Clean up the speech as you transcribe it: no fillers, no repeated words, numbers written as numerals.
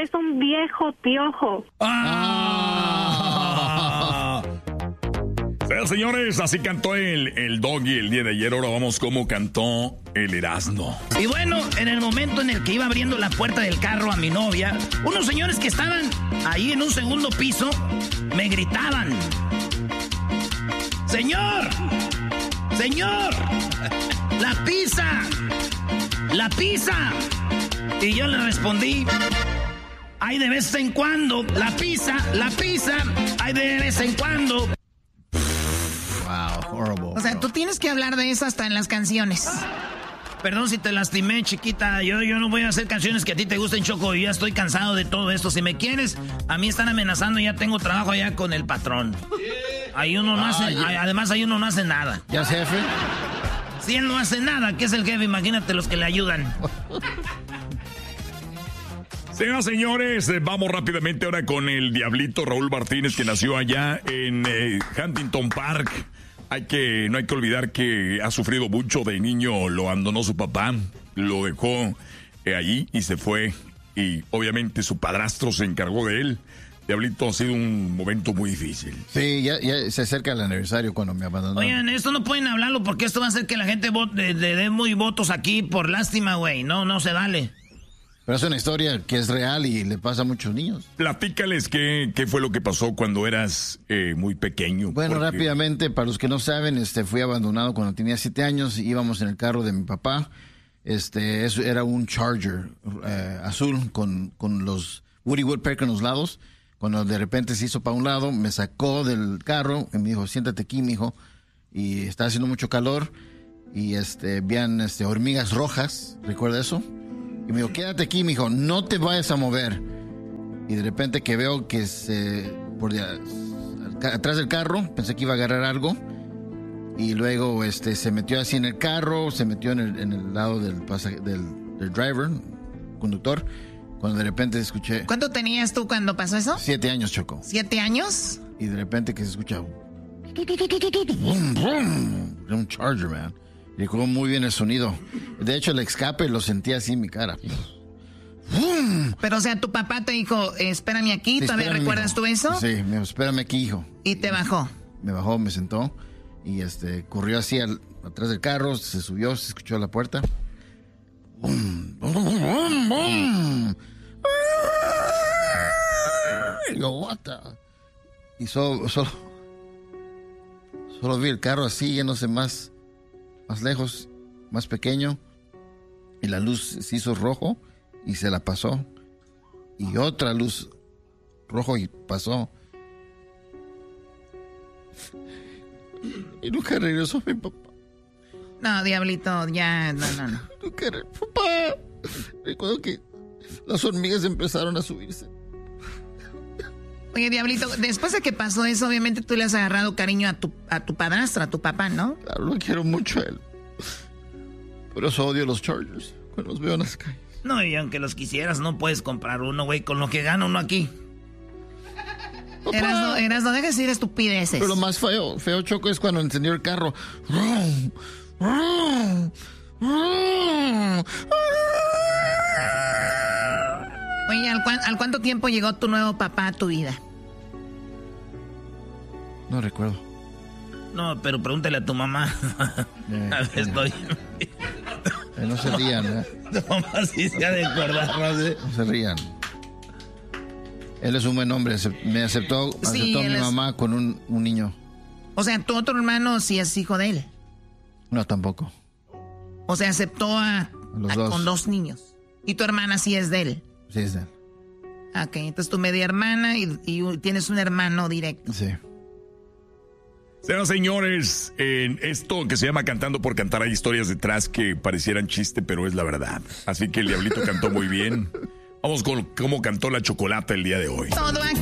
eres un viejo piojo. Señores, así cantó el Doggy el día de ayer. Ahora vamos cómo cantó el Erasmo. Y bueno, en el momento en el que iba abriendo la puerta del carro a mi novia, unos señores que estaban ahí en un segundo piso me gritaban: ¡Señor! ¡Señor! ¡La pizza! ¡La pizza! Y yo le respondí: ¡ay, de vez en cuando! ¡La pizza! ¡La pizza! ¡ay, de vez en cuando! Wow, horrible. O sea, tú tienes que hablar de eso hasta en las canciones. Perdón si te lastimé, chiquita. Yo no voy a hacer canciones que a ti te gusten, Choco. Yo ya estoy cansado de todo esto. Si me quieres, a mí están amenazando. Ya tengo trabajo allá con el patrón. Ahí uno no hace, además ahí uno no hace nada. ¿Ya es jefe? Si él no hace nada, ¿qué es el jefe? Imagínate los que le ayudan. Señoras, señores, vamos rápidamente ahora con el Diablito Raúl Martínez, que nació allá en Huntington Park. No hay que olvidar que ha sufrido mucho de niño. Lo abandonó su papá, lo dejó allí y se fue. Y obviamente su padrastro se encargó de él. Diablito, ha sido un momento muy difícil. Sí, ya se acerca el aniversario cuando me abandonó. Oigan, esto no pueden hablarlo porque esto va a hacer que la gente le dé muy votos aquí por lástima, güey. No se vale. Pero es una historia que es real y le pasa a muchos niños. Platícales qué fue lo que pasó cuando eras muy pequeño. Bueno, rápidamente, para los que no saben, fui abandonado cuando tenía 7 años. Íbamos en el carro de mi papá. Eso era un Charger azul con los Woody Woodpecker en los lados. Cuando de repente se hizo para un lado, me sacó del carro y me dijo: siéntate aquí, mijo. Y está haciendo mucho calor y habían hormigas rojas. ¿Recuerda eso? Y me dijo: quédate aquí, mijo, no te vayas a mover. Y de repente que veo que atrás del carro, pensé que iba a agarrar algo. Y luego se metió así en el carro, se metió en el lado del driver, conductor. Cuando de repente escuché... ¿Cuánto tenías tú cuando pasó eso? 7 años, Choco. ¿7 años? Y de repente que se escucha... Era un Charger, man. Y recuerdo muy bien el sonido. De hecho, el escape lo sentía así en mi cara. Pero, o sea, tu papá te dijo: espérame aquí. Sí, ¿Todavía recuerdas hijo. tú eso? Sí, me dijo: espérame aquí, hijo. Y te bajó. Me bajó, me sentó. Y corrió así atrás del carro, se subió, se escuchó la puerta. Y yo, what the... Y solo vi el carro así, yéndose más lejos, más pequeño. Y la luz se hizo rojo y se la pasó. Y otra luz rojo y pasó. Y nunca regresó mi papá. No, Diablito, ya, no. Nunca regresó, papá. Recuerdo que las hormigas empezaron a subirse. Oye, Diablito, después de que pasó eso, obviamente tú le has agarrado cariño a tu padrastro, a tu papá, ¿no? Claro, lo quiero mucho a él. Por eso odio los Chargers cuando los veo en las calles. No, y aunque los quisieras, no puedes comprar uno, güey, con lo que gana uno aquí. Erasno, deja de decir estupideces. Pero lo más feo, Choco, es cuando encendió el carro. Oye, ¿al cuánto tiempo llegó tu nuevo papá a tu vida? No recuerdo. No, pero pregúntale a tu mamá. A ver, estoy... No se rían, ¿eh? Tu mamá sí se ha de acordar, no sé. No se rían. Él es un buen hombre. Me aceptó Sí, a mi mamá con un niño. O sea, tu otro hermano sí es hijo de él. No, tampoco. O sea, aceptó los dos. Con 2 niños. Y tu hermana sí es de él. Sí, es de él. Ok, entonces tu media hermana y tienes un hermano directo. Sí. Señoras, señores, en esto que se llama Cantando por Cantar hay historias detrás que parecieran chiste, pero es la verdad. Así que el Diablito cantó muy bien. Vamos con cómo cantó la Chocolata el día de hoy. Todo aquí